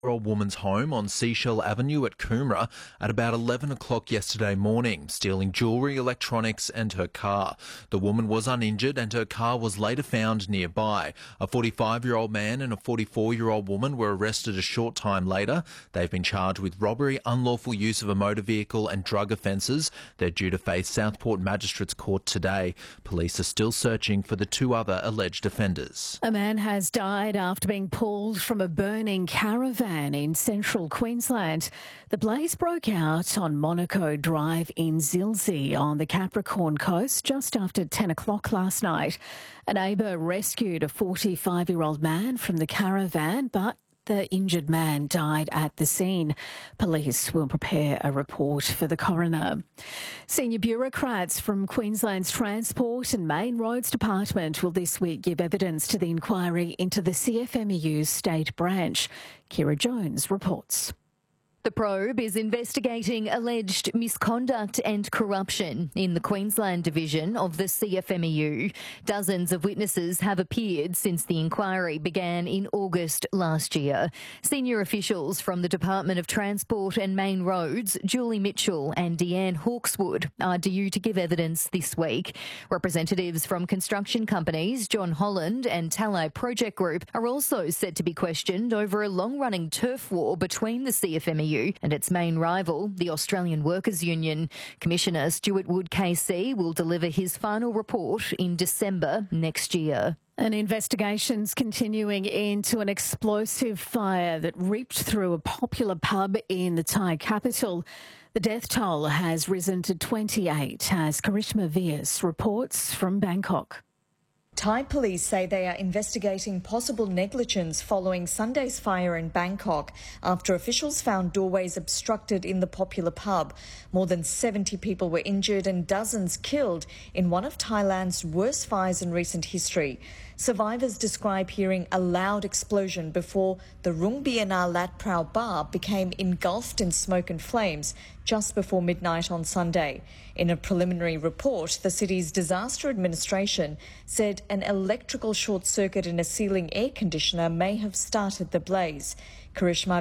Old woman's home on Seashell Avenue at Coomera at about 11 o'clock yesterday morning, stealing jewellery, electronics and her car. The woman was uninjured and her car was later found nearby. A 45-year-old man and a 44-year-old woman were arrested a short time later. They've been charged with robbery, unlawful use of a motor vehicle and drug offences. They're due to face Southport Magistrates Court today. Police are still searching for the two other alleged offenders. A man has died after being pulled from a burning caravan in central Queensland. The blaze broke out on Monaco Drive in Zilsey on the Capricorn coast just after 10 o'clock last night. A neighbour rescued a 45-year-old man from the caravan, but the injured man died at the scene. Police will prepare a report for the coroner. Senior bureaucrats from Queensland's Transport and Main Roads Department will this week give evidence to the inquiry into the CFMEU's state branch. Kira Jones reports. The probe is investigating alleged misconduct and corruption in the Queensland division of the CFMEU. Dozens of witnesses have appeared since the inquiry began in August last year. Senior officials from the Department of Transport and Main Roads, Julie Mitchell and Deanne Hawkswood, are due to give evidence this week. Representatives from construction companies, John Holland and Talai Project Group, are also said to be questioned over a long-running turf war between the CFMEU and its main rival, the Australian Workers' Union. Commissioner Stuart Wood KC will deliver his final report in December next year. An investigation's continuing into an explosive fire that ripped through a popular pub in the Thai capital. The death toll has risen to 28 as Karishma Vyas reports from Bangkok. Thai police say they are investigating possible negligence following Sunday's fire in Bangkok after officials found doorways obstructed in the popular pub. More than 70 people were injured and dozens killed in one of Thailand's worst fires in recent history. Survivors describe hearing a loud explosion before the Rung Biana Lat Prao bar became engulfed in smoke and flames just before midnight on Sunday. In a preliminary report, the city's disaster administration said an electrical short circuit in a ceiling air conditioner may have started the blaze. Karishma